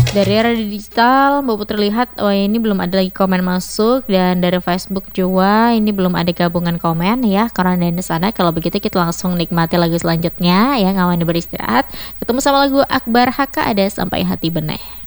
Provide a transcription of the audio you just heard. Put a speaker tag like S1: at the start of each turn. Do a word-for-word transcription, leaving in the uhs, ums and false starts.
S1: Dari Radio Digital, Mbak Putri lihat, oh ini belum ada lagi komen masuk. Dan dari Facebook juga, ini belum ada gabungan komen ya. Karena dari sana, kalau begitu kita langsung nikmati lagu selanjutnya ya, ngawani beristirahat. Ketemu sama lagu Akbar H K, ada Sampai Hati Beneh.